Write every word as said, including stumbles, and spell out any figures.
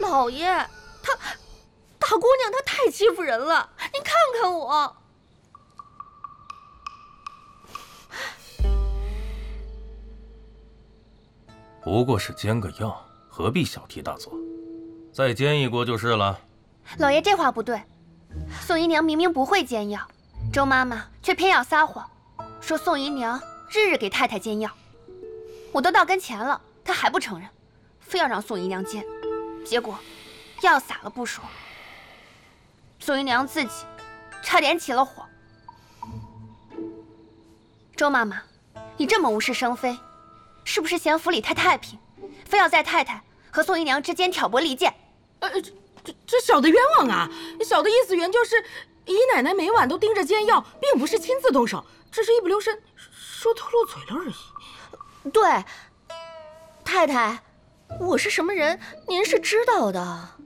老爷，她大姑娘她太欺负人了，您看看我。 不过是煎个药，何必小题大做？再煎一锅就是了。 老爷这话不对，宋姨娘明明不会煎药，周妈妈却偏要撒谎，说宋姨娘日日给太太煎药。我都到跟前了，她还不承认，非要让宋姨娘煎。结果药洒了不说，宋姨娘自己差点起了火。周妈妈，你这么无事生非，是不是嫌府里太太平，非要在太太和宋姨娘之间挑拨离间？ 呃，这这这小的冤枉啊！小的意思原就是姨奶奶每晚都盯着煎药，并不是亲自动手，只是一不留神说透露嘴了而已。 对，太太，我是什么人，您是知道的。